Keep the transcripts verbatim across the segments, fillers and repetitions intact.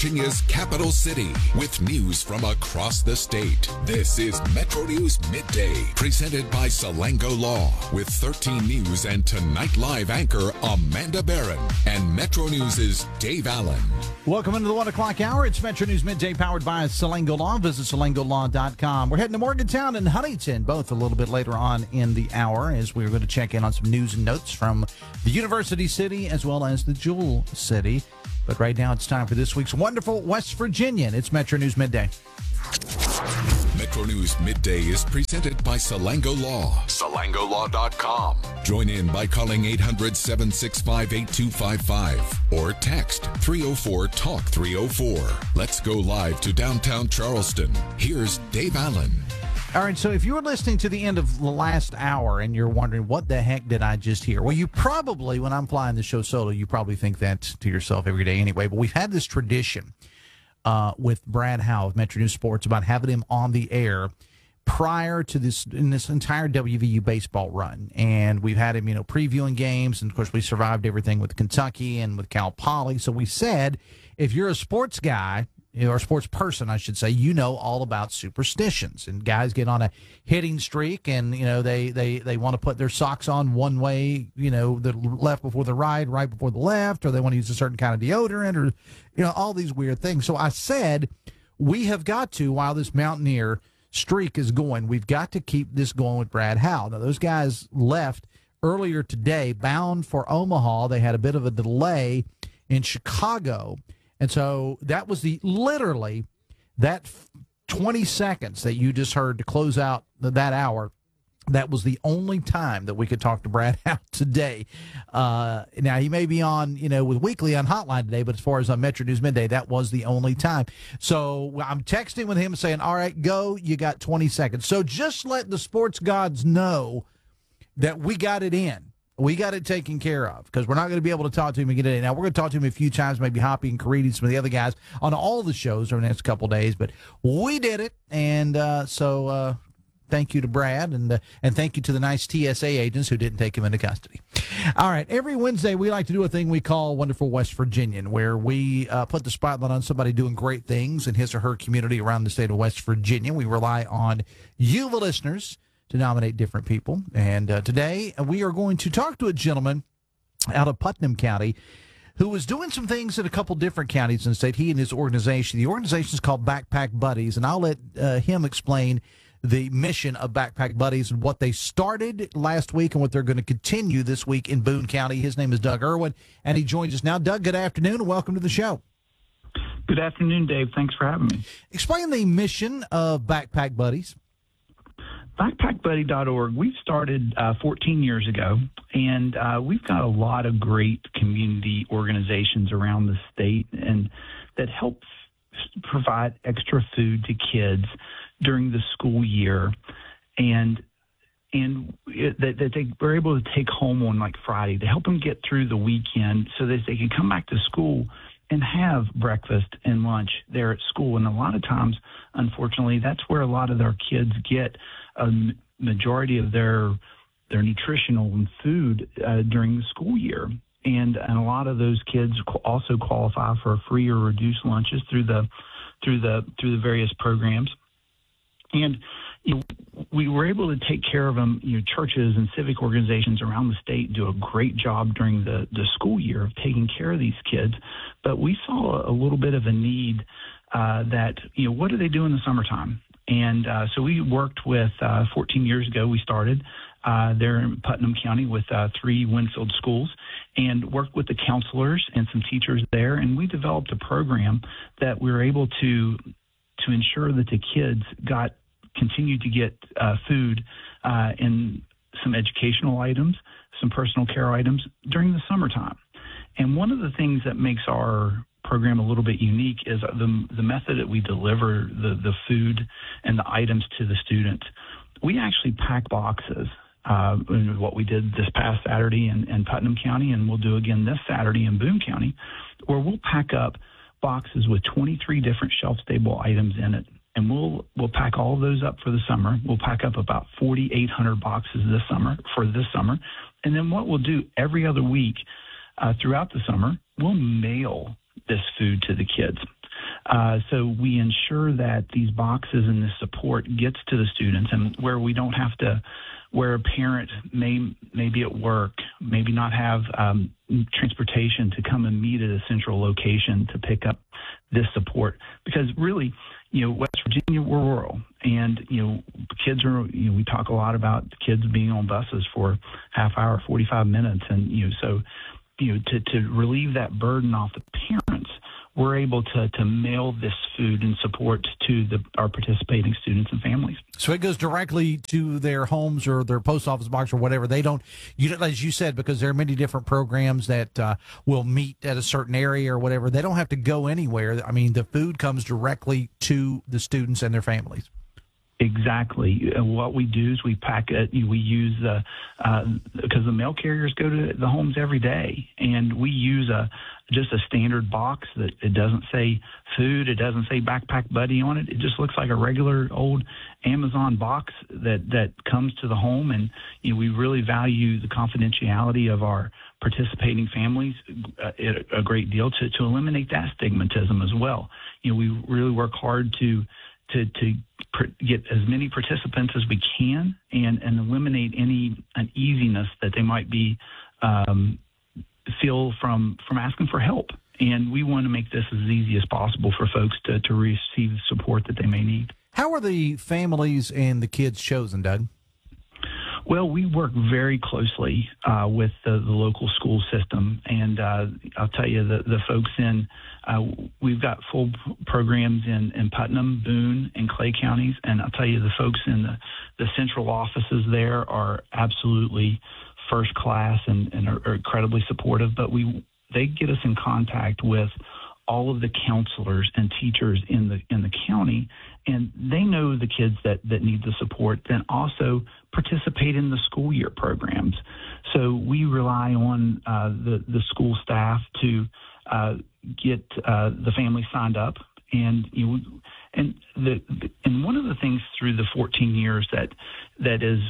Virginia's capital city with news from across the state. This is Metro News Midday, presented by Salango Law, with thirteen News and Tonight Live anchor Amanda Barron and Metro News' Dave Allen. Welcome into the one o'clock hour. It's Metro News Midday, powered by Salango Law. Visit salango law dot com. We're heading to Morgantown and Huntington, both a little bit later on in the hour, as we're going to check in on some news and notes from the University City as well as the Jewel City. But right now, it's time for this week's wonderful West Virginian. It's Metro News Midday. Metro News Midday is presented by Salango Law. salango law dot com. Join in by calling eight hundred, seven six five, eight two five five or text three oh four, talk three oh four. Let's go live to downtown Charleston. Here's Dave Allen. All right, so if you were listening to the end of the last hour and you're wondering, what the heck did I just hear? Well, you probably, when I'm flying the show solo, you probably think that to yourself every day anyway. But we've had this tradition uh, with Brad Howe of Metro News Sports about having him on the air prior to this, in this entire W V U baseball run. And we've had him, you know, previewing games. And, of course, we survived everything with Kentucky and with Cal Poly. So we said, if you're a sports guy, or a sports person, I should say, you know all about superstitions. And guys get on a hitting streak, and, you know, they, they, they want to put their socks on one way, you know, the left before the right, right before the left, or they want to use a certain kind of deodorant, or, you know, all these weird things. So I said, we have got to, while this Mountaineer streak is going, we've got to keep this going with Brad Howe. Now, those guys left earlier today, bound for Omaha. They had a bit of a delay in Chicago. And so that was the literally that twenty seconds that you just heard to close out that hour. That was the only time that we could talk to Brad Howe today. Uh, now, he may be on, you know, with Weekly on Hotline today, but as far as on Metro News Midday, that was the only time. So I'm texting with him saying, all right, go, you got twenty seconds. So just let the sports gods know that we got it in. We got it taken care of, because we're not going to be able to talk to him and get it in. Now, we're going to talk to him a few times, maybe Hoppy and Caridi, some of the other guys, on all the shows over the next couple of days. But we did it, and uh, so uh, thank you to Brad, and uh, and thank you to the nice T S A agents who didn't take him into custody. All right, every Wednesday we like to do a thing we call Wonderful West Virginian, where we uh, put the spotlight on somebody doing great things in his or her community around the state of West Virginia. We rely on you, the listeners, to nominate different people. And uh, today we are going to talk to a gentleman out of Putnam County who was doing some things in a couple different counties in the state, he and his organization. The organization is called Backpack Buddies, and I'll let uh, him explain the mission of Backpack Buddies and what they started last week and what they're going to continue this week in Boone County. His name is Doug Irwin, and he joins us now. Doug, good afternoon, and welcome to the show. Good afternoon, Dave. Thanks for having me. Explain the mission of Backpack Buddies. backpack buddy dot org, we've started uh, fourteen years ago, and uh, we've got a lot of great community organizations around the state and that help f- provide extra food to kids during the school year, and and it, that, that they were able to take home on like Friday to help them get through the weekend so that they can come back to school and have breakfast and lunch there at school. And a lot of times, unfortunately, that's where a lot of their kids get a majority of their their nutritional and food uh, during the school year. And, and a lot of those kids also qualify for free or reduced lunches through the through the through the various programs. And you know, we were able to take care of them. You know, churches and civic organizations around the state do a great job during the, the school year of taking care of these kids. But we saw a little bit of a need uh, that, you know, what do they do in the summertime? And uh, so we worked with, uh, fourteen years ago, we started uh, there in Putnam County with uh, three Winfield schools and worked with the counselors and some teachers there. And we developed a program that we were able to to ensure that the kids got continued to get uh, food uh, and some educational items, some personal care items during the summertime. And one of the things that makes our program a little bit unique is the the method that we deliver the, the food and the items to the students. We actually pack boxes, uh, what we did this past Saturday in, in Putnam County, and we'll do again this Saturday in Boone County, where we'll pack up boxes with twenty-three different shelf-stable items in it. And we'll we'll pack all of those up for the summer. We'll pack up about forty-eight hundred boxes this summer for this summer. And then what we'll do every other week uh, throughout the summer, we'll mail this food to the kids. Uh, so we ensure that these boxes and this support gets to the students, and where we don't have to, where a parent may, may be at work, maybe not have um, transportation to come and meet at a central location to pick up this support. Because really, you know, West Virginia, we're rural, and, you know, kids are, you know, we talk a lot about kids being on buses for half hour, forty-five minutes. And, you know, so, you know, to, to relieve that burden off the parents, we're able to, to mail this food and support to the, our participating students and families. So it goes directly to their homes or their post office box or whatever. They don't, you as you said, because there are many different programs that uh, will meet at a certain area or whatever. They don't have to go anywhere. I mean, the food comes directly to the students and their families. Exactly. What we do is we pack it. We use the uh, because the mail carriers go to the homes every day, and we use a just a standard box that it doesn't say food, it doesn't say Backpack Buddy on it. It just looks like a regular old Amazon box that that comes to the home, and you know, we really value the confidentiality of our participating families uh, a great deal to to eliminate that stigmatism as well. You know, we really work hard to. to to get as many participants as we can and, and eliminate any uneasiness that they might be um, feel from, from asking for help. And we want to make this as easy as possible for folks to, to receive the support that they may need. How are the families and the kids chosen, Doug? Well, we work very closely uh, with the, the local school system, and uh, I'll tell you, the, the folks in, uh, we've got full programs in, in Putnam, Boone, and Clay counties, and I'll tell you, the folks in the, the central offices there are absolutely first class and, and are, are incredibly supportive, but we they get us in contact with all of the counselors and teachers in the in the county, and they know the kids that, that need the support, then also participate in the school year programs. So we rely on uh, the, the school staff to uh, get uh, the family signed up. And you know, and the and one of the things through the fourteen years that that is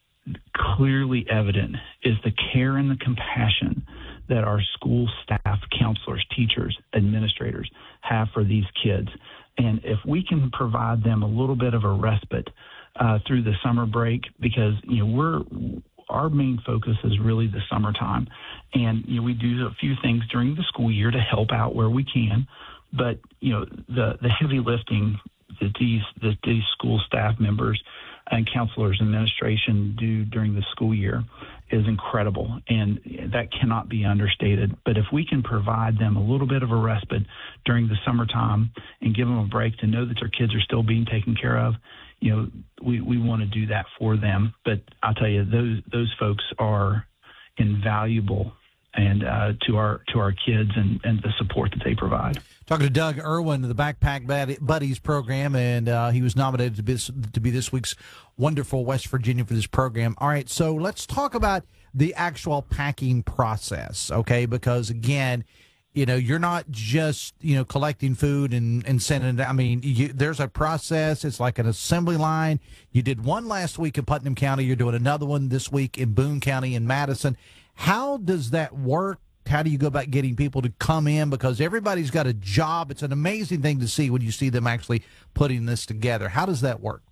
clearly evident is the care and the compassion that our school staff, counselors, teachers, administrators have for these kids. And if we can provide them a little bit of a respite uh, through the summer break, because, you know, we're our main focus is really the summertime. And, you know, we do a few things during the school year to help out where we can. But, you know, the, the heavy lifting that these, that these school staff members and counselors and administration do during the school year is incredible, and that cannot be understated. But if we can provide them a little bit of a respite during the summertime and give them a break to know that their kids are still being taken care of, you know, we, we want to do that for them. But I'll tell you, those those folks are invaluable and uh, to our to our kids and, and the support that they provide. Talking to Doug Irwin of the Backpack Buddies program, and uh, he was nominated to be, to be this week's Wonderful West Virginia for this program. All right, so let's talk about the actual packing process, okay? Because, again, you know, you're not just, you know, collecting food and, and sending it. I mean, you, there's a process. It's like an assembly line. You did one last week in Putnam County. You're doing another one this week in Boone County and Madison. How does that work? How do you go about getting people to come in? Because everybody's got a job. It's an amazing thing to see when you see them actually putting this together. How does that work?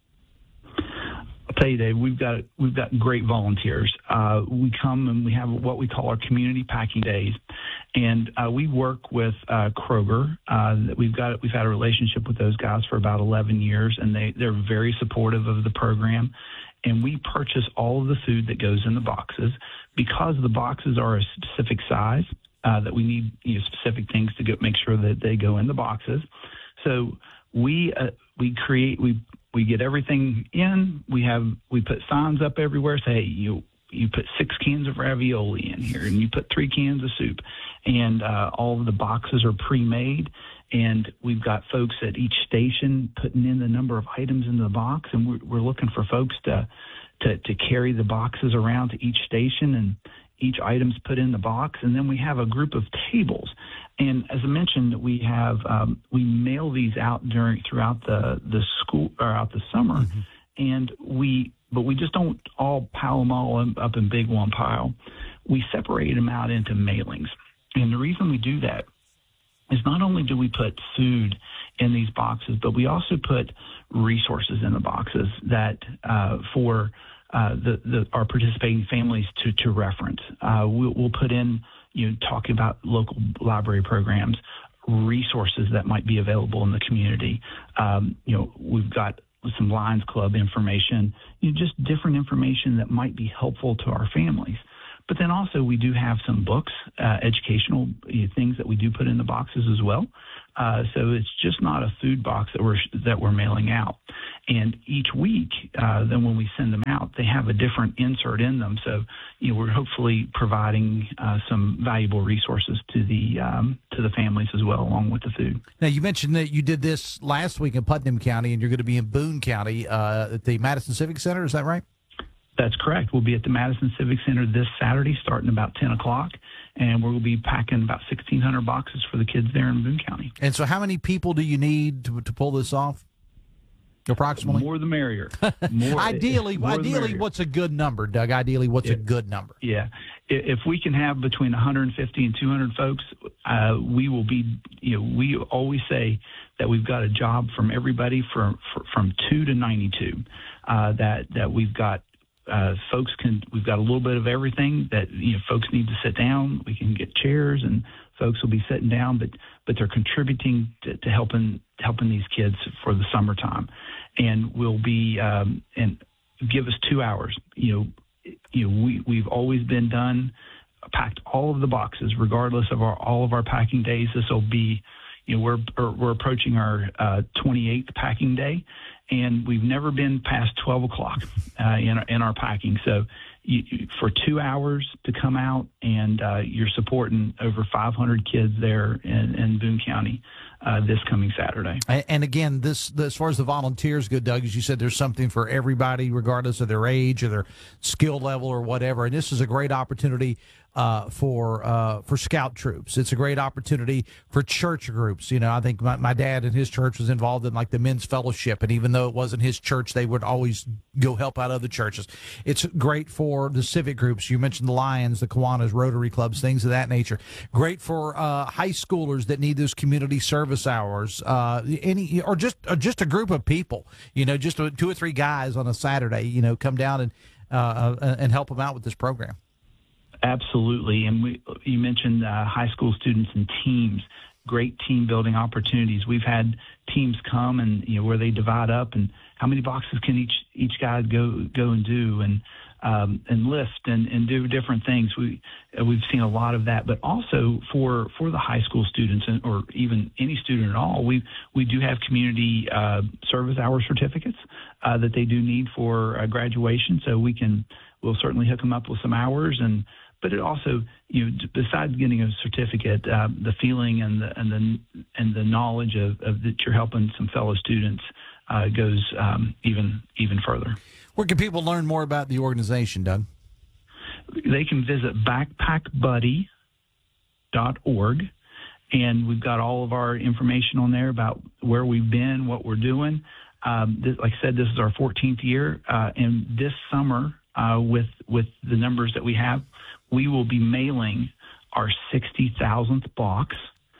I'll tell you, Dave, we've got we've got great volunteers. Uh, we come and we have what we call our community packing days, and uh, we work with uh, Kroger. Uh, we've got we've had a relationship with those guys for about eleven years, and they they're very supportive of the program. And we purchase all of the food that goes in the boxes because the boxes are a specific size uh, that we need, you know, specific things to get, make sure that they go in the boxes. So we uh, we create we we get everything in. We have we put signs up everywhere. Say, hey, you you put six cans of ravioli in here, and you put three cans of soup, and uh, all of the boxes are pre-made. And we've got folks at each station putting in the number of items into the box, and we're, we're looking for folks to, to to carry the boxes around to each station, and each item's put in the box. And then we have a group of tables, and as I mentioned, we have um, we mail these out during throughout the the school or out the summer, mm-hmm. and we but we just don't all pile them all up in big one pile. We separate them out into mailings, and the reason we do that is not only do we put food in these boxes, but we also put resources in the boxes that uh, for uh, the, the our participating families to to reference. Uh, we'll, we'll put in, you know, talking about local library programs, resources that might be available in the community. Um, you know, we've got some Lions Club information, you know, just different information that might be helpful to our families. But then also we do have some books, uh, educational you know, things that we do put in the boxes as well. Uh, so it's just not a food box that we're that we're mailing out. And each week, uh, then when we send them out, they have a different insert in them. So you know, we're hopefully providing uh, some valuable resources to the um, to the families as well, along with the food. Now, you mentioned that you did this last week in Putnam County, and you're going to be in Boone County uh, at the Madison Civic Center. Is that right? That's correct. We'll be at the Madison Civic Center this Saturday starting about ten o'clock, and we'll be packing about sixteen hundred boxes for the kids there in Boone County. And so how many people do you need to, to pull this off, approximately? More the merrier. More, ideally, more ideally, what's a good number, Doug? Ideally, what's yeah. a good number? Yeah. If we can have between one hundred fifty and two hundred folks, uh, we will be, you know, we always say that we've got a job from everybody from, from two to ninety-two, uh, that, that we've got Uh, folks can, we've got a little bit of everything that, you know, folks need to sit down. We can get chairs and folks will be sitting down, but, but they're contributing to, to helping, helping these kids for the summertime. And we'll be, um, and give us two hours. You know, you know, we, we've always been done, packed all of the boxes, regardless of our, all of our packing days. This will be, you know, we're, we're approaching our uh, twenty-eighth packing day. And we've never been past twelve o'clock uh, in, our, in our packing. So you, you, for two hours to come out and uh, you're supporting over five hundred kids there in, in Boone County uh, this coming Saturday. And again, this, as far as the volunteers go, Doug, as you said, there's something for everybody, regardless of their age or their skill level or whatever. And this is a great opportunity uh, for uh, for scout troops. It's a great opportunity for church groups. You know, I think my, my dad and his church was involved in like the men's fellowship, and even though it wasn't his church, they would always go help out other churches. It's great for the civic groups. You mentioned the Lions, the Kiwanis, Rotary clubs, things of that nature. Great for uh, high schoolers that need those community service hours. Uh, any or just or just a group of people. You know, just two or three guys on a Saturday. You know, come down and uh, and help them out with this program. Absolutely. And we, you mentioned uh, high school students and teams, great team building opportunities. We've had teams come and, you know, where they divide up and how many boxes can each, each guy go, go and do and, um, and lift and, and do different things. We, uh, we've seen a lot of that, but also for, for the high school students and, or even any student at all, we, we do have community uh, service hour certificates uh, that they do need for uh, graduation. So we can, we'll certainly hook them up with some hours. And, but it also, you know, besides getting a certificate, uh, the feeling and the and the and the knowledge of, of that you're helping some fellow students uh, goes um, even even further. Where can people learn more about the organization, Doug? They can visit backpack buddy dot org, and we've got all of our information on there about where we've been, what we're doing. Um, this, like I said, this is our fourteenth year, uh, and this summer, uh, with with the numbers that we have, we will be mailing our sixty thousandth box,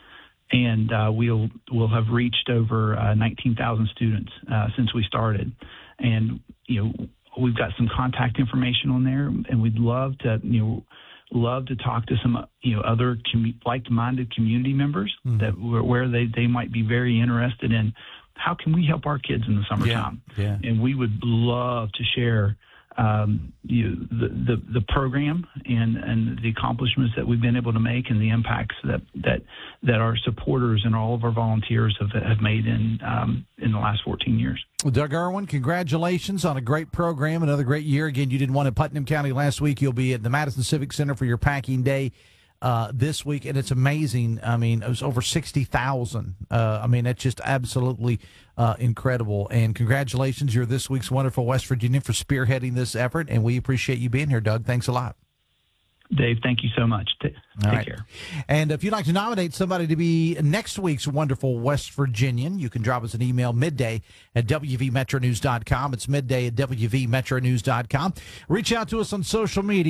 and uh, we'll we'll have reached over uh, nineteen thousand students uh, since we started. And you know, we've got some contact information on there, and we'd love to you know love to talk to some you know other commu- like-minded community members mm-hmm. that where they they might be very interested in how can we help our kids in the summertime. Yeah, yeah. And we would love to share Um, you, the, the the program and, and the accomplishments that we've been able to make and the impacts that that, that our supporters and all of our volunteers have have made in um, in the last fourteen years. Well, Doug Irwin, congratulations on a great program, another great year. Again, you did one in Putnam County last week. You'll be at the Madison Civic Center for your packing day uh, this week, and it's amazing. I mean, it was over sixty thousand. Uh, I mean, that's just absolutely Uh, incredible. And congratulations. You're this week's Wonderful West Virginian for spearheading this effort, and we appreciate you being here, Doug. Thanks a lot. Dave, thank you so much. T- take right. care. And if you'd like to nominate somebody to be next week's Wonderful West Virginian, you can drop us an email midday at W V Metro News dot com. It's midday at W V Metro News dot com. Reach out to us on social media.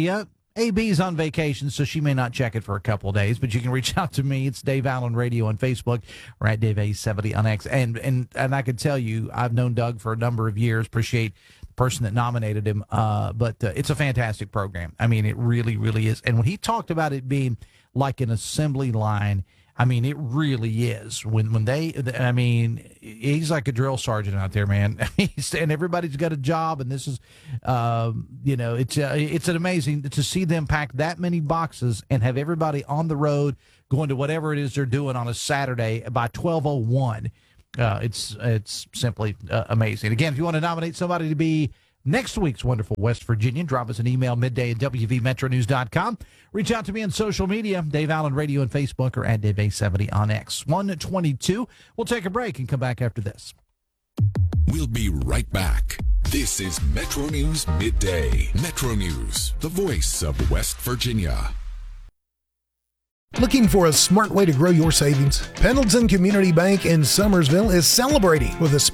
A B's on vacation, so she may not check it for a couple of days, but you can reach out to me. It's Dave Allen Radio on Facebook or at Dave A seventy on X. And, and, and I can tell you, I've known Doug for a number of years. Appreciate the person that nominated him. Uh, but uh, it's a fantastic program. I mean, it really, really is. And when he talked about it being like an assembly line, I mean, it really is. When when they, I mean, he's like a drill sergeant out there, man. And everybody's got a job, and this is, um, you know, it's uh, it's an amazing to see them pack that many boxes and have everybody on the road going to whatever it is they're doing on a Saturday by twelve oh one. Uh, it's it's simply uh, amazing. Again, if you want to nominate somebody to be next week's Wonderful West Virginian, drop us an email, midday at W V metro news dot com. Reach out to me on social media, Dave Allen Radio on Facebook or at Dave A seventy on X. one twenty-two. We'll take a break and come back after this. We'll be right back. This is Metro News Midday. Metro News, the voice of West Virginia. Looking for a smart way to grow your savings? Pendleton Community Bank in Summersville is celebrating with a